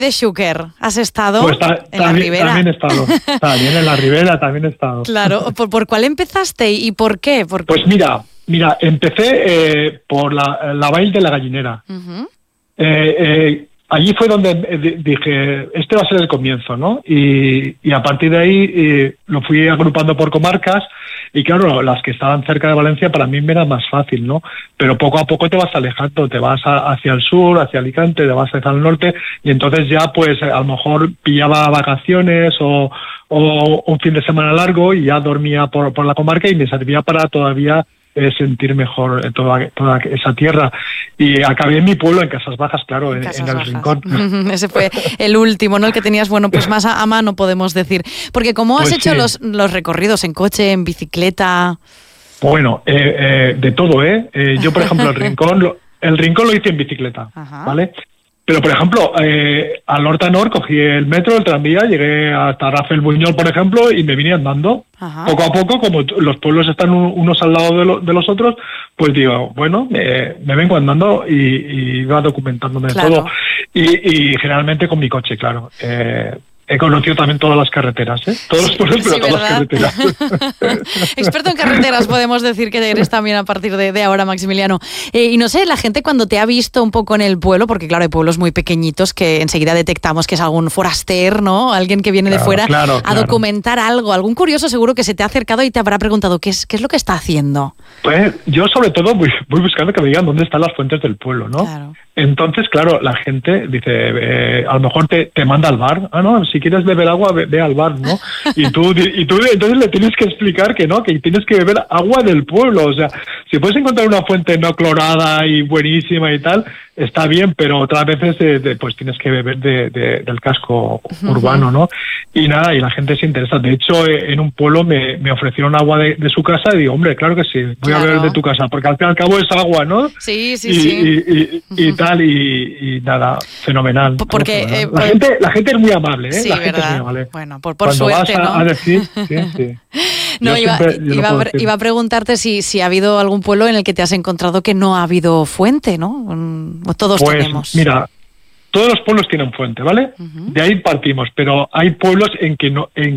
de Xúquer. ¿Has estado Pues en la Ribera? También he estado. También en la Ribera también he estado. Claro. ¿Por cuál empezaste y por qué? Pues mira, empecé por la Vall de la Gallinera. Uh-huh. Allí fue donde dije, este va a ser el comienzo, ¿no? Y a partir de ahí lo fui agrupando por comarcas y claro, las que estaban cerca de Valencia para mí me era más fácil, ¿no? Pero poco a poco te vas alejando, te vas hacia el sur, hacia Alicante, te vas hacia el norte y entonces ya pues a lo mejor pillaba vacaciones o un fin de semana largo y ya dormía por la comarca y me servía para todavía sentir mejor toda esa tierra. Y acabé en mi pueblo, en Casas Bajas, claro, en el Rincón. Ese fue el último, ¿no? El que tenías, bueno, pues más a mano, podemos decir. Porque ¿cómo has hecho los recorridos? ¿En coche, en bicicleta? Bueno, de todo, ¿eh? Yo, por ejemplo, el Rincón lo hice en bicicleta, ajá, ¿vale? Pero, por ejemplo, al norte a norte cogí el metro, el tranvía, llegué hasta Rafael Buñol, por ejemplo, y me vine andando. Ajá. Poco a poco, como los pueblos están unos al lado de los otros, pues digo, bueno, me vengo andando y iba documentándome todo. Y generalmente con mi coche, claro. He conocido también todas las carreteras, ¿eh? Todos los pueblos, pero todas las carreteras. Experto en carreteras, podemos decir que eres también a partir de ahora, Maximiliano. Y no sé, la gente cuando te ha visto un poco en el pueblo, porque claro, hay pueblos muy pequeñitos que enseguida detectamos que es algún foraster, ¿no? Alguien que viene de fuera a documentar algo. Algún curioso seguro que se te ha acercado y te habrá preguntado ¿qué es lo que está haciendo? Pues yo sobre todo voy buscando que me digan dónde están las fuentes del pueblo, ¿no? Claro. Entonces, claro, la gente dice, a lo mejor te manda al bar. Ah, no, si quieres beber agua, ve al bar, ¿no? Y tú entonces le tienes que explicar que no, que tienes que beber agua del pueblo. O sea, si puedes encontrar una fuente no clorada y buenísima y tal, está bien, pero otras veces pues tienes que beber del casco urbano, ¿no? Y nada, y la gente se interesa. De hecho, en un pueblo me ofrecieron agua de su casa y digo, hombre, claro que sí, voy a beber de tu casa, porque al fin y al cabo es agua, ¿no? Sí. Y tal, y nada, fenomenal. Porque la gente es muy amable, ¿eh? Sí, la gente ¿verdad? es muy amable. Bueno, por cuando suerte, vas ¿no? a decir, sí. No, iba a preguntarte si ha habido algún pueblo en el que te has encontrado que no ha habido fuente, ¿no? Todos pues, tenemos. Mira, todos los pueblos tienen fuente, ¿vale? Uh-huh. De ahí partimos, pero hay pueblos en que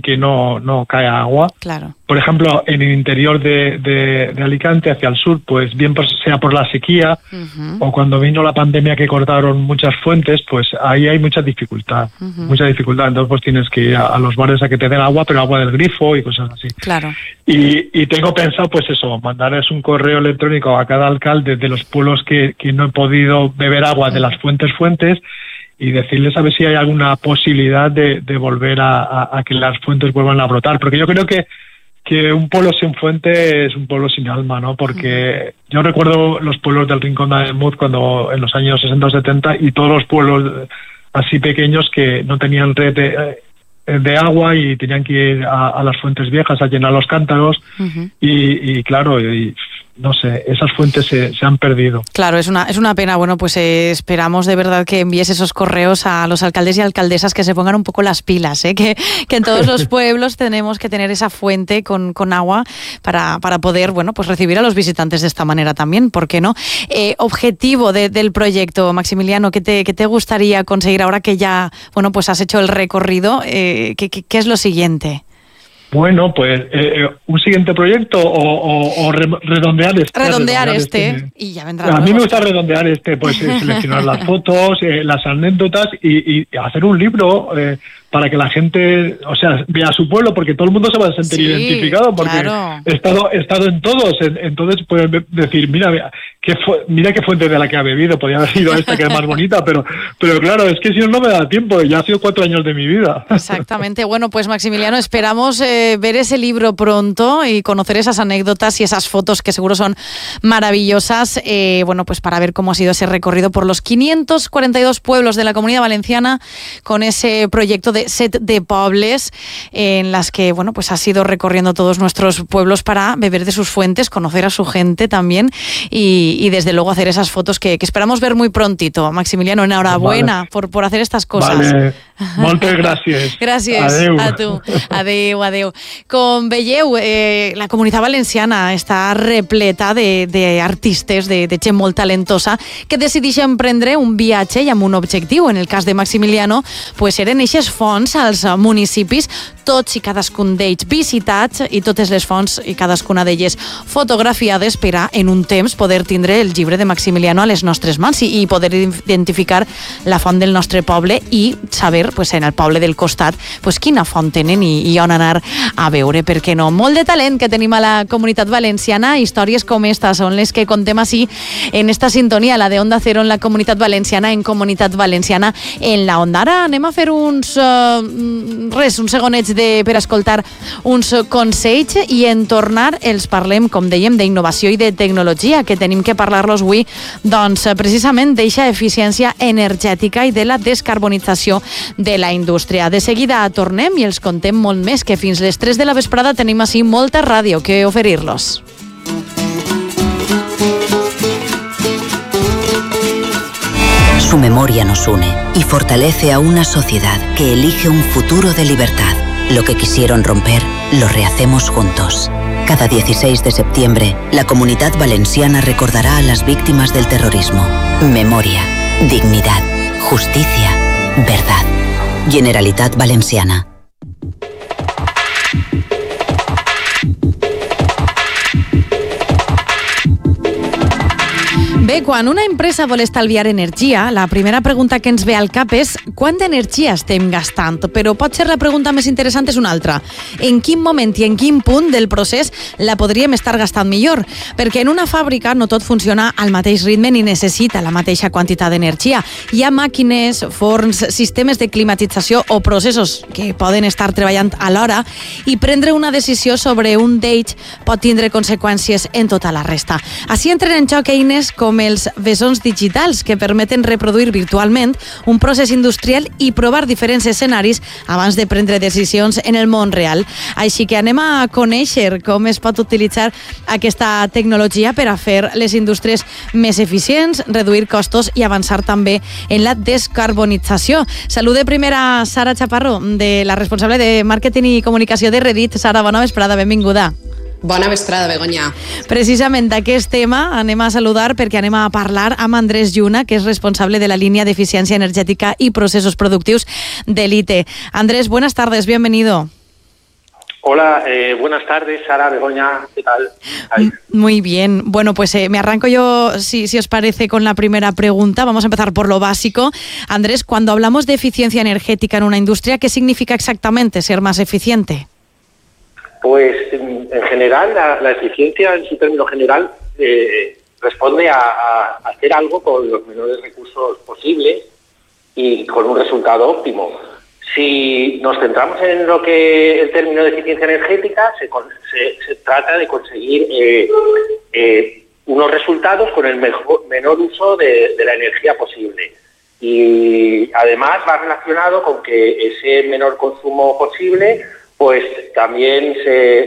no cae agua. Claro. Por ejemplo, en el interior de Alicante, hacia el sur, pues bien sea por la sequía uh-huh. o cuando vino la pandemia que cortaron muchas fuentes, pues ahí hay mucha dificultad. Uh-huh. Entonces pues tienes que ir a los bares a que te den agua, pero agua del grifo y cosas así. Claro. Y tengo pensado, pues eso, mandarles un correo electrónico a cada alcalde de los pueblos que no he podido beber agua de las fuentes y decirles a ver si hay alguna posibilidad de volver a que las fuentes vuelvan a brotar. Porque yo creo que un pueblo sin fuente es un pueblo sin alma, ¿no? Porque yo recuerdo los pueblos del Rincón de Ademuz cuando en los años 60 o 70 y todos los pueblos así pequeños que no tenían red de agua y tenían que ir a las fuentes viejas a llenar los cántaros uh-huh. y claro, no sé, esas fuentes se han perdido. Claro, es una pena. Bueno, pues esperamos de verdad que envíes esos correos a los alcaldes y alcaldesas que se pongan un poco las pilas, que en todos los pueblos tenemos que tener esa fuente con agua para poder, bueno, pues recibir a los visitantes de esta manera también, ¿por qué no? Objetivo del proyecto, Maximiliano, ¿qué te gustaría conseguir ahora que ya, bueno, pues has hecho el recorrido? ¿Qué es lo siguiente? Bueno, pues un siguiente proyecto o redondear este. Redondear este y ya vendrá. A mí me gusta redondear pues seleccionar las fotos, las anécdotas y hacer un libro para que la gente, o sea, vea su pueblo, porque todo el mundo se va a sentir identificado, porque claro. he estado en todos, entonces pueden decir, mira qué fuente de la que ha bebido, podría haber sido esta que es más bonita, pero claro, es que si no me da tiempo, ya ha sido 4 años de mi vida. Exactamente, bueno, pues Maximiliano, esperamos ver ese libro pronto y conocer esas anécdotas y esas fotos que seguro son maravillosas, bueno, pues para ver cómo ha sido ese recorrido por los 542 pueblos de la Comunidad Valenciana con ese proyecto de este set de pobles en las que, bueno, pues has ido recorriendo todos nuestros pueblos para beber de sus fuentes, conocer a su gente también y desde luego hacer esas fotos que esperamos ver muy prontito. Maximiliano, enhorabuena por hacer estas cosas. Vale, moltes gràcies. Gràcies adeu. a tu. Adeu. Com veieu, la Comunitat Valenciana està repleta d'artistes, de gent molt talentosa, que decideixen prendre un viatge i amb un objectiu. En el cas de Maximiliano, pues eren eixes fonts als municipis, tots i cadascun d'ells visitats i totes les fonts i cadascuna d'elles fotografiades per a, en un temps, poder tindre el llibre de Maximiliano a les nostres mans i poder identificar la font del nostre poble i saber, pues, en el poble del costat, pues, quina font tenen i on anar a veure, per què no. Molt de talent que tenim a la Comunitat Valenciana, històries com estas són les que contem així en esta sintonia, la de Onda Cero en la Comunitat Valenciana, en Comunitat Valenciana en la Onda. Ara anem a fer uns segonets per escoltar uns consells i en tornar els parlem, com dèiem, d'innovació i de tecnologia, que tenim que parlar-los avui, doncs precisament d'eixa eficiència energètica i de la descarbonització de la indústria. De seguida tornem i els contem molt més, que fins les 3 de la vesprada tenim així molta ràdio que oferir-los. Su memoria nos une y fortalece a una sociedad que elige un futuro de libertad. Lo que quisieron romper, lo rehacemos juntos. Cada 16 de septiembre, la Comunitat Valenciana recordará a las víctimas del terrorismo. Memoria, dignidad, justicia, verdad. Generalitat Valenciana. Bé, quan una empresa vol estalviar energia, la primera pregunta que ens ve al cap és quanta energia estem gastant, però potser la pregunta més interessant és una altra. En quin moment i en quin punt del procés la podríem estar gastant millor? Perquè en una fàbrica no tot funciona al mateix ritme ni necessita la mateixa quantitat d'energia. Hi ha màquines, forns, sistemes de climatització o processos que poden estar treballant alhora i prendre una decisió sobre un d'ells pot tindre conseqüències en tota la resta. Així entren en joc eines com els bessons digitals que permeten reproduir virtualment un procés industrial i provar diferents escenaris abans de prendre decisions en el món real. Així que anem a conèixer com es pot utilitzar aquesta tecnologia per a fer les indústries més eficients, reduir costos i avançar també en la descarbonització. Salude primer a Sara Chaparro, de la responsable de màrqueting i comunicació de Reddit. Sara, bona vesprada, benvinguda. Bona vesprada, Begoña. Precisament d'aquest tema anem a saludar perquè anem a parlar amb Andrés Lluna, que és responsable de la línia d'eficiència energètica i processos productius de l'ITE. Andrés, buenas tardes, bienvenido. Hola, buenas tardes, Sara, Begoña, ¿qué tal? Muy bien. Bueno, pues me arranco yo, si os parece, con la primera pregunta. Vamos a empezar por lo básico. Andrés, cuando hablamos de eficiencia energética en una industria, ¿qué significa exactamente ser más eficiente? Pues en general, la eficiencia en su término general responde a hacer algo con los menores recursos posibles y con un resultado óptimo. Si nos centramos en lo que el término de eficiencia energética, se trata de conseguir unos resultados con el menor uso de la energía posible. Y además va relacionado con que ese menor consumo posible pues también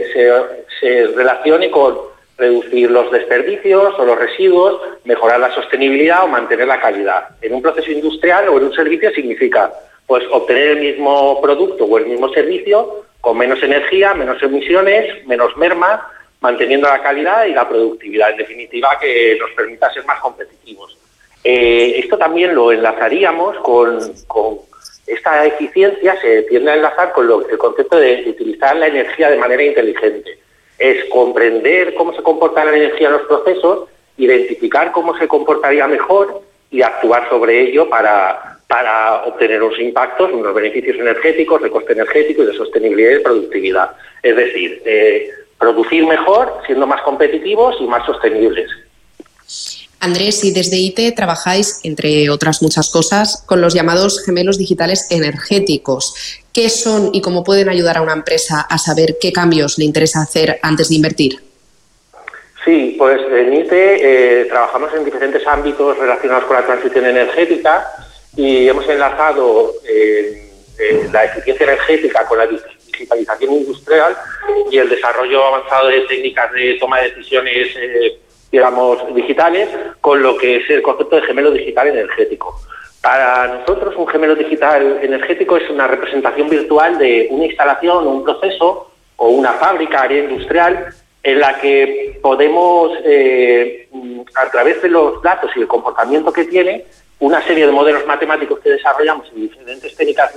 se relacione con reducir los desperdicios o los residuos, mejorar la sostenibilidad o mantener la calidad. En un proceso industrial o en un servicio significa pues obtener el mismo producto o el mismo servicio con menos energía, menos emisiones, menos merma, manteniendo la calidad y la productividad, en definitiva, que nos permita ser más competitivos. Esto también lo enlazaríamos con esta eficiencia, se tiende a enlazar con el concepto de utilizar la energía de manera inteligente. Es comprender cómo se comporta la energía en los procesos, identificar cómo se comportaría mejor y actuar sobre ello para obtener unos impactos, unos beneficios energéticos, de coste energético y de sostenibilidad y de productividad. Es decir, producir mejor, siendo más competitivos y más sostenibles. Andrés, y desde ITE trabajáis, entre otras muchas cosas, con los llamados gemelos digitales energéticos. ¿Qué son y cómo pueden ayudar a una empresa a saber qué cambios le interesa hacer antes de invertir? Sí, pues en ITE trabajamos en diferentes ámbitos relacionados con la transición energética y hemos enlazado la eficiencia energética con la digitalización industrial y el desarrollo avanzado de técnicas de toma de decisiones, digitales, con lo que es el concepto de gemelo digital energético. Para nosotros, un gemelo digital energético es una representación virtual de una instalación, un proceso o una fábrica, área industrial, en la que podemos, a través de los datos y el comportamiento que tiene, una serie de modelos matemáticos que desarrollamos en diferentes técnicas